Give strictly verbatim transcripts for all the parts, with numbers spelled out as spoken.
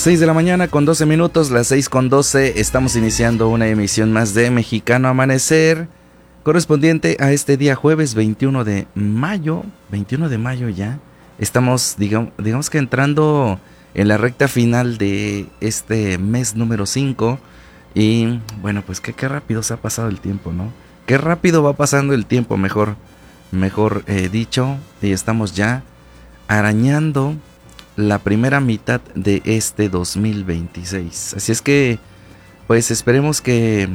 seis de la mañana con doce minutos, las seis con doce, estamos iniciando una emisión más de Mexicano Amanecer, correspondiente a este día jueves veintiuno de mayo, veintiuno de mayo ya. Estamos, digamos, digamos que entrando en la recta final de este mes número cinco y bueno, pues que qué rápido se ha pasado el tiempo, ¿no? Qué rápido va pasando el tiempo, mejor, mejor eh, dicho, y estamos ya arañando la primera mitad de este dos mil veintiséis. Así es que, pues esperemos que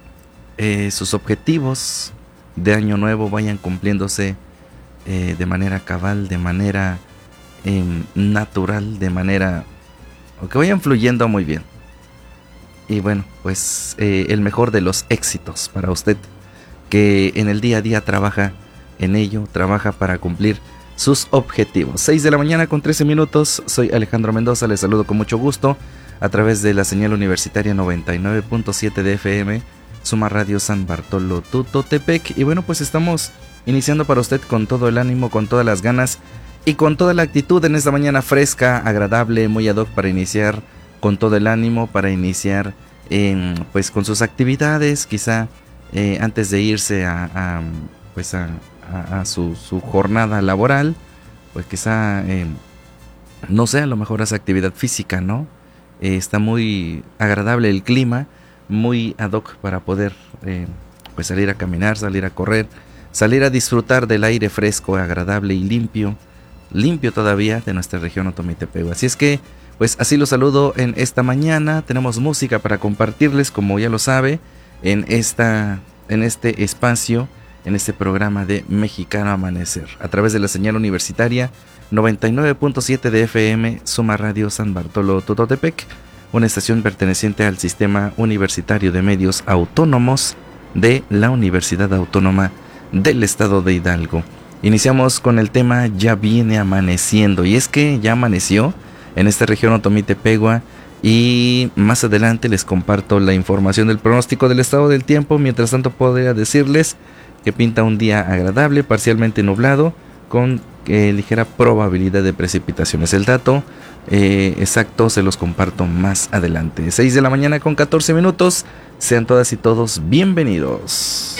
eh, sus objetivos de año nuevo vayan cumpliéndose eh, de manera cabal, de manera eh, natural, de manera... o que vayan fluyendo muy bien. Y bueno, pues eh, el mejor de los éxitos para usted, que en el día a día trabaja en ello, trabaja para cumplir sus objetivos. seis de la mañana con trece minutos, soy Alejandro Mendoza, les saludo con mucho gusto a través de la señal universitaria noventa y nueve punto siete de F M, Suma Radio San Bartolo Tutotepec. Y bueno, pues estamos iniciando para usted con todo el ánimo, con todas las ganas y con toda la actitud en esta mañana fresca, agradable, muy ad hoc para iniciar con todo el ánimo, para iniciar eh, pues con sus actividades, quizá eh, antes de irse a, a pues a a, a su, su jornada laboral, pues quizá, eh, no sé, a lo mejor hace actividad física, ¿no? Eh, está muy agradable el clima, muy ad hoc para poder eh, pues salir a caminar, salir a correr, salir a disfrutar del aire fresco, agradable y limpio, limpio todavía de nuestra región Otomitepec. Así es que, pues así lo saludo en esta mañana. Tenemos música para compartirles, como ya lo sabe, en, esta, en este espacio, en este programa de Mexicano Amanecer, a través de la señal universitaria noventa y nueve punto siete de F M, Suma Radio San Bartolo Tutotepec, una estación perteneciente al Sistema Universitario de Medios Autónomos de la Universidad Autónoma del Estado de Hidalgo. Iniciamos con el tema Ya viene amaneciendo, y es que ya amaneció en esta región Otomitepegua, y más adelante les comparto la información del pronóstico del estado del tiempo. Mientras tanto podría decirles que pinta un día agradable, parcialmente nublado, con eh, ligera probabilidad de precipitaciones. El dato eh, exacto se los comparto más adelante. seis de la mañana con catorce minutos. Sean todas y todos bienvenidos.